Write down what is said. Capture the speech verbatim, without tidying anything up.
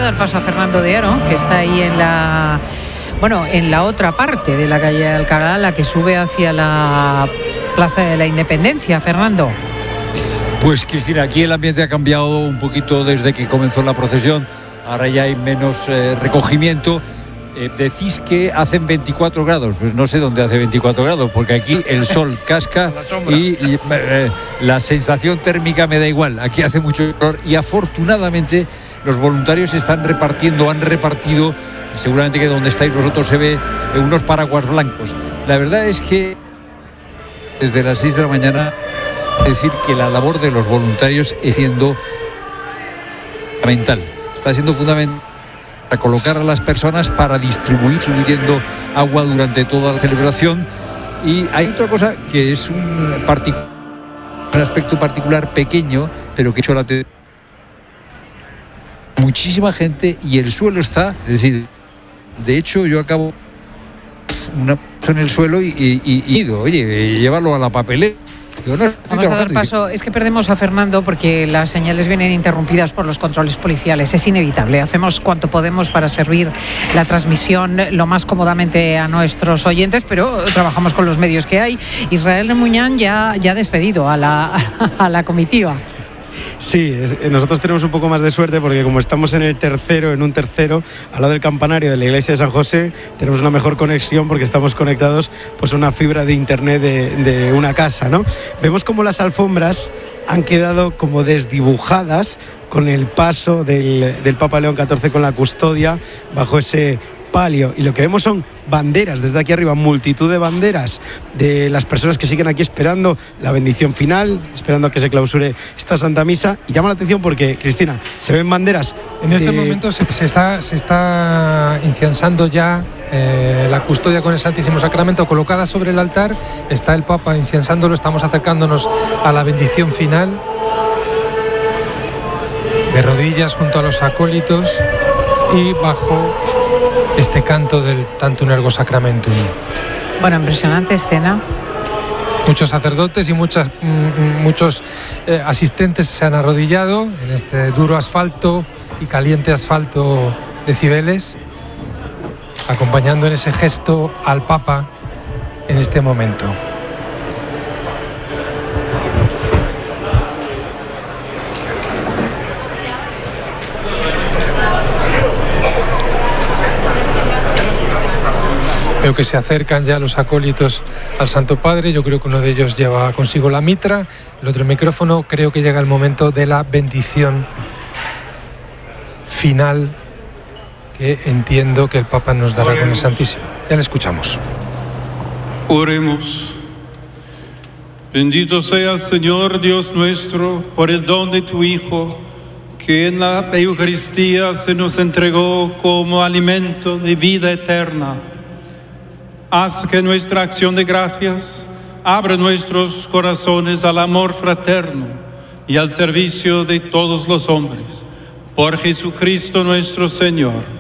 dar paso a Fernando de Aro, que está ahí en la... Bueno, en la otra parte de la calle Alcalá, la que sube hacia la Plaza de la Independencia. Fernando. Pues Cristina, aquí el ambiente ha cambiado un poquito desde que comenzó la procesión. Ahora ya hay menos eh, recogimiento. Eh, decís que hacen veinticuatro grados. Pues no sé dónde hace veinticuatro grados, porque aquí el sol casca y, y eh, la sensación térmica me da igual. Aquí hace mucho calor y afortunadamente los voluntarios están repartiendo, han repartido. Seguramente que donde estáis vosotros se ve unos paraguas blancos. La verdad es que desde las seis de la mañana decir que la labor de los voluntarios es siendo fundamental. Está siendo fundamental para colocar a las personas, para distribuir, distribuyendo agua durante toda la celebración. Y hay otra cosa que es un, partic- un aspecto particular pequeño, pero que ha hecho la atención. Muchísima gente y el suelo está, es decir, de hecho yo acabo una en el suelo y, y, y, y ido, oye, llevarlo a la papelera. Digo, no, Vamos a dar paso, es que perdemos a Fernando porque las señales vienen interrumpidas por los controles policiales, es inevitable. Hacemos cuanto podemos para servir la transmisión lo más cómodamente a nuestros oyentes, pero trabajamos con los medios que hay. Israel Muñán ya, ya ha despedido a la, a la comitiva. Sí, es, nosotros tenemos un poco más de suerte porque como estamos en el tercero, en un tercero, al lado del campanario de la iglesia de San José, tenemos una mejor conexión porque estamos conectados pues a una fibra de internet de, de una casa, ¿no? Vemos como las alfombras han quedado como desdibujadas con el paso del, del Papa León catorce con la custodia bajo ese palio, y lo que vemos son banderas desde aquí arriba, multitud de banderas de las personas que siguen aquí esperando la bendición final, esperando a que se clausure esta Santa Misa. Y llama la atención porque, Cristina, se ven banderas en este de... momento se, se está se está incensando ya eh, la custodia con el Santísimo Sacramento colocada sobre el altar. Está el Papa incensándolo, estamos acercándonos a la bendición final, de rodillas junto a los acólitos y bajo este canto del Tantum Ergo Sacramentum. Bueno, impresionante escena. Muchos sacerdotes y muchas, m- muchos eh, asistentes se han arrodillado en este duro asfalto y caliente asfalto de Cibeles, acompañando en ese gesto al Papa en este momento. Veo que se acercan ya los acólitos al Santo Padre. Yo creo que uno de ellos lleva consigo la mitra, el otro micrófono. Creo que llega el momento de la bendición final que entiendo que el Papa nos dará con el Santísimo. Ya le escuchamos. Oremos. Bendito seas, Señor Dios nuestro, por el don de tu Hijo, que en la Eucaristía se nos entregó como alimento de vida eterna. Haz que nuestra acción de gracias abra nuestros corazones al amor fraterno y al servicio de todos los hombres. Por Jesucristo nuestro Señor.